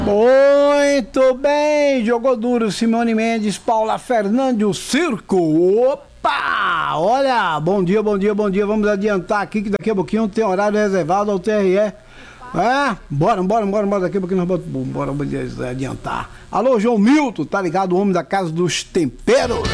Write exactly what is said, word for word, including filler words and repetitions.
Muito bem, jogou duro Simone Mendes, Paula Fernandes, o circo. Opa! Olha, bom dia, bom dia, bom dia. Vamos adiantar aqui que daqui a pouquinho tem horário reservado ao T R E. É, bora, bora, bora, bora, daqui a pouquinho nós bora, bora adiantar. Alô, João Milton, tá ligado? O homem da Casa dos Temperos.